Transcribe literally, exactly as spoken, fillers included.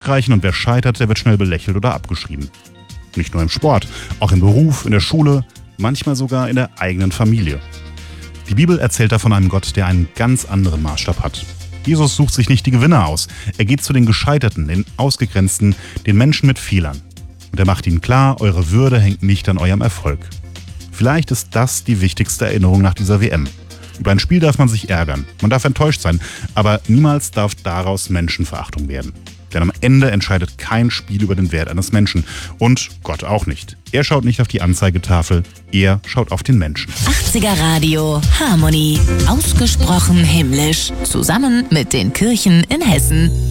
streichen und wer scheitert, der wird schnell belächelt oder abgeschrieben. Nicht nur im Sport, auch im Beruf, in der Schule, manchmal sogar in der eigenen Familie. Die Bibel erzählt da von einem Gott, der einen ganz anderen Maßstab hat. Jesus sucht sich nicht die Gewinner aus. Er geht zu den Gescheiterten, den Ausgegrenzten, den Menschen mit Fehlern. Und er macht ihnen klar, eure Würde hängt nicht an eurem Erfolg. Vielleicht ist das die wichtigste Erinnerung nach dieser W M. Über ein Spiel darf man sich ärgern, man darf enttäuscht sein, aber niemals darf daraus Menschenverachtung werden. Denn am Ende entscheidet kein Spiel über den Wert eines Menschen. Und Gott auch nicht. Er schaut nicht auf die Anzeigetafel, er schaut auf den Menschen. achtziger Radio Harmony. Ausgesprochen himmlisch. Zusammen mit den Kirchen in Hessen.